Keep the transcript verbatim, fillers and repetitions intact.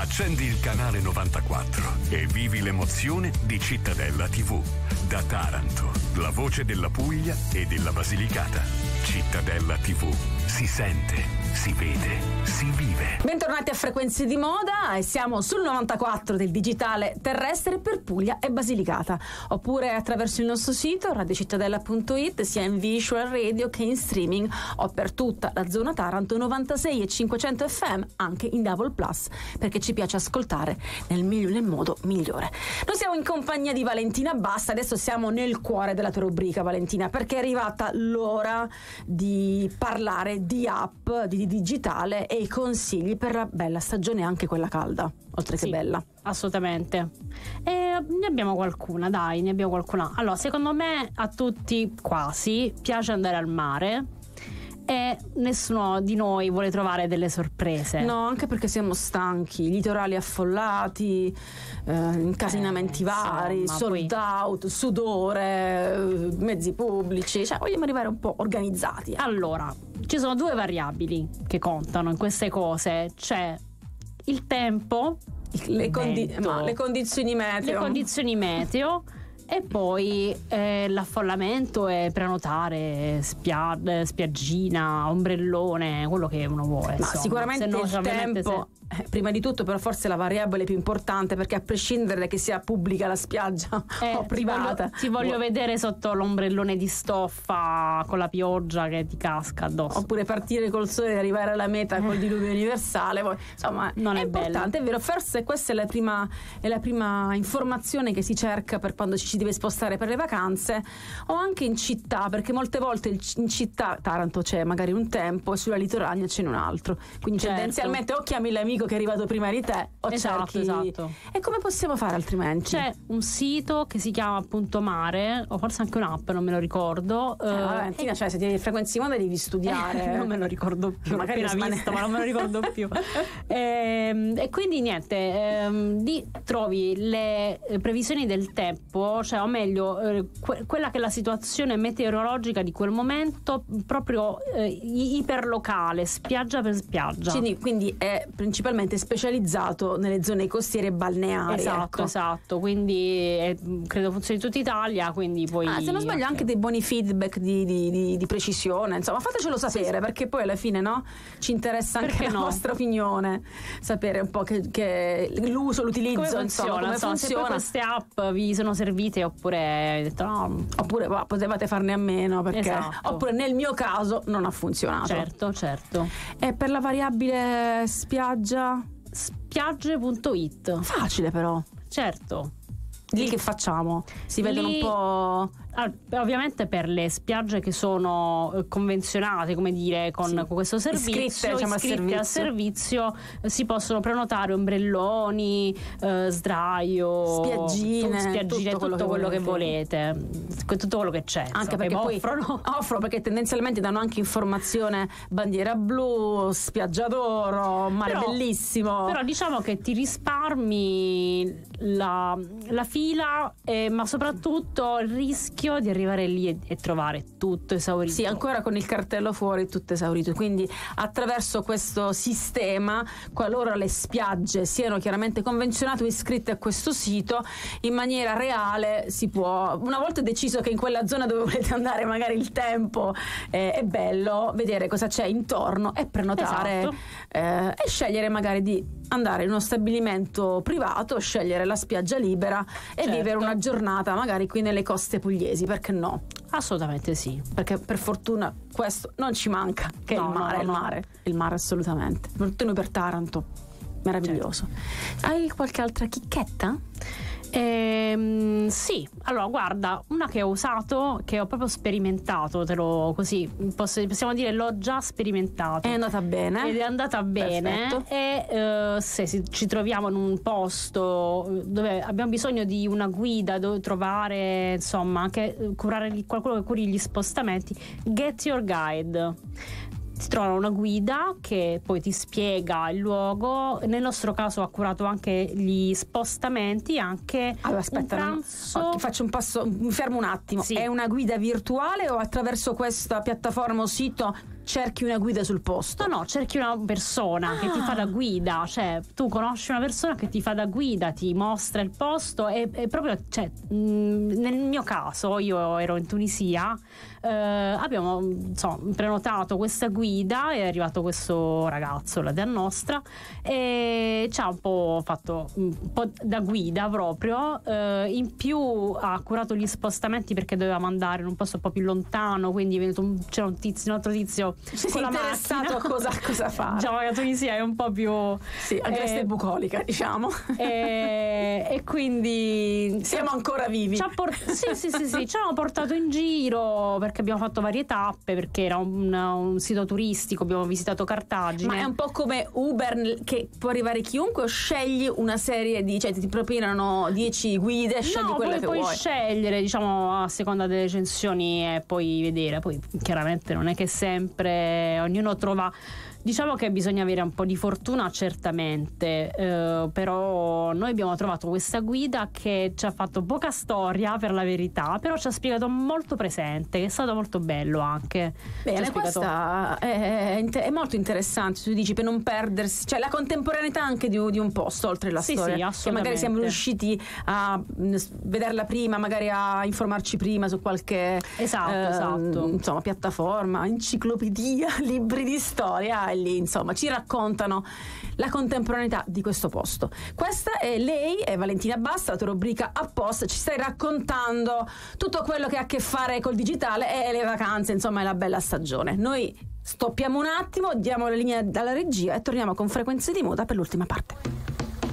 Accendi il canale novantaquattro e vivi l'emozione di Cittadella tivù. Da Taranto, la voce della Puglia e della Basilicata. Cittadella tivù. Si sente, si vede, si vive. Bentornati a Frequenze di Moda e siamo sul novantaquattro del digitale terrestre per Puglia e Basilicata, oppure attraverso il nostro sito radiocittadella punto it, sia in visual radio che in streaming, o per tutta la zona Taranto novantasei e cinquecento F M, anche in Double Plus, perché ci piace ascoltare nel, mil- nel modo migliore. Noi siamo in compagnia di Valentina Basta, adesso siamo nel cuore della tua rubrica, Valentina, perché è arrivata l'ora di parlare di app, di digitale e i consigli per la bella stagione, anche quella calda, oltre che sì, bella. Assolutamente. E ne abbiamo qualcuna, dai, ne abbiamo qualcuna. Allora, secondo me a tutti quasi piace andare al mare e nessuno di noi vuole trovare delle sorprese. No, anche perché siamo stanchi, litorali affollati, eh, incasinamenti eh, vari, insomma, sold poi... out, sudore, mezzi pubblici, cioè vogliamo arrivare un po' organizzati. Allora, ci sono due variabili che contano in queste cose, c'è il tempo, le, condi- vento, ma le condizioni meteo. le condizioni meteo e poi eh, l'affollamento e prenotare spia- spiaggina, ombrellone, quello che uno vuole. Ma insomma. sicuramente no, il tempo, se... eh, prima di tutto, però forse la variabile più importante, perché a prescindere che sia pubblica la spiaggia eh, o privata, ti voglio, ti voglio vedere sotto l'ombrellone di stoffa con la pioggia che ti casca addosso, oppure partire col sole e arrivare alla meta col diluvio universale. Poi, insomma, non è, è importante, bello. è vero, forse questa è la prima è la prima informazione che si cerca per quando ci si deve spostare per le vacanze, o anche in città, perché molte volte il, in città Taranto c'è magari un tempo e sulla litorania c'è un altro, quindi certo, tendenzialmente o chiami l'amico che è arrivato prima di te o esatto, cerchi. esatto. E come possiamo fare altrimenti? C'è un sito che si chiama appunto Mare, o forse anche un'app, non me lo ricordo. Eh, Valentina, eh, cioè se ti frequenzi moda devi studiare. Eh, non me lo ricordo più, magari l'ho appena rimane... visto, ma non me lo ricordo più. e, e quindi niente, ehm, di, trovi le previsioni del tempo, cioè o meglio eh, que- quella che è la situazione meteorologica di quel momento, proprio eh, iperlocale, spiaggia per spiaggia. Quindi, quindi è principalmente specializzato nelle zone costiere e balneari. Esatto, ecco. esatto, quindi eh, credo funzioni in tutta Italia, quindi poi ah, se non sbaglio anche dei buoni feedback di, di, di, di precisione, insomma fatecelo sapere, sì, sì, perché poi alla fine no ci interessa anche perché la no? vostra opinione, sapere un po' che, che l'uso, l'utilizzo, come funziona, insomma, come insomma, funziona. Se poi queste app vi sono servite oppure avete detto no, oppure bah, potevate farne a meno perché esatto, oppure nel mio caso non ha funzionato. Certo, certo. E per la variabile spiaggia spiagge punto it. Facile però. Certo. Lì che facciamo? Si vedono Lì, un po'. Ah, ovviamente per le spiagge che sono eh, convenzionate, come dire, con, sì, con questo servizio, iscritte, diciamo, iscritte al servizio, al servizio eh, si possono prenotare ombrelloni, eh, sdraio, spiaggine, tu, spiaggine tutto, tutto quello, che, quello che volete, tutto quello che c'è. Anche insomma, perché poi offrono. offrono perché tendenzialmente danno anche informazione: bandiera blu, spiaggia d'oro, mare però, bellissimo. Però diciamo che ti risparmi la, la fila, eh, ma soprattutto il rischio di arrivare lì e, e trovare tutto esaurito. Sì, ancora con il cartello fuori tutto esaurito. Quindi attraverso questo sistema, qualora le spiagge siano chiaramente convenzionate o iscritte a questo sito, in maniera reale si può, una volta deciso che in quella zona dove volete andare magari il tempo eh, è bello, vedere cosa c'è intorno e prenotare, esatto, eh, e scegliere magari di andare in uno stabilimento privato, scegliere la spiaggia libera e certo, vivere una giornata magari qui nelle coste pugliesi, perché no? Assolutamente sì, perché per fortuna questo non ci manca, che no, è il mare, no, il no. mare, il mare assolutamente. Soprattutto noi per Taranto, meraviglioso. Certo. Hai qualche altra chicchetta? Ehm, sì, allora guarda, una che ho usato, che ho proprio sperimentato, te lo così posso, possiamo dire l'ho già sperimentato. È andata bene. Ed è andata bene. Perfetto. E eh, se si, ci troviamo in un posto dove abbiamo bisogno di una guida, dove trovare, insomma, anche curare qualcuno che curi gli spostamenti, Get Your Guide. Si trova una guida che poi ti spiega il luogo. Nel nostro caso ha curato anche gli spostamenti, anche allora, aspetta, un pranzo. No, faccio un passo, mi fermo un attimo. Sì. È una guida virtuale o attraverso questa piattaforma o sito cerchi una guida sul posto. No, no, cerchi una persona ah. che ti fa da guida, cioè tu conosci una persona che ti fa da guida, ti mostra il posto e, e proprio, cioè, mh, nel mio caso, io ero in Tunisia, eh, abbiamo insomma, prenotato questa guida, è arrivato questo ragazzo, la Dea Nostra, e ci ha un po' fatto un po' da guida proprio, eh, in più ha curato gli spostamenti perché dovevamo andare in un posto un po' più lontano, quindi è venuto un, c'era un tizio, un altro tizio ci con la interessato a cosa, cosa fare. Diciamo che la Tunisia è un po' più sì, anche questa è bucolica, diciamo, e, e quindi siamo ancora vivi. Ci ha port- sì, sì, sì, sì, ci hanno portato in giro perché abbiamo fatto varie tappe, perché era un, un sito turistico, abbiamo visitato Cartagine. Ma è un po' come Uber, che può arrivare chiunque, o scegli una serie di, cioè ti propinano dieci guide e scegli no, quella poi che puoi vuoi scegliere, diciamo, a seconda delle recensioni e poi vedere. Poi chiaramente non è che sempre ognuno trova. Diciamo che bisogna avere un po' di fortuna certamente, eh, però noi abbiamo trovato questa guida che ci ha fatto poca storia per la verità, però ci ha spiegato molto presente, che è stato molto bello anche. Bene, spiegato... questa è, è molto interessante, tu dici, per non perdersi, cioè la contemporaneità anche di, di un posto oltre la sì, storia, sì, che magari siamo riusciti a vederla prima, magari a informarci prima su qualche esatto, eh, esatto. insomma, piattaforma, enciclopedia, libri di storia, e lì insomma ci raccontano la contemporaneità di questo posto. Questa è lei, è Valentina Basta, la tua rubrica Apposta, ci stai raccontando tutto quello che ha a che fare col digitale e le vacanze, insomma, è la bella stagione. Noi stoppiamo un attimo, diamo la linea dalla regia e torniamo con Frequenze di Moda per l'ultima parte.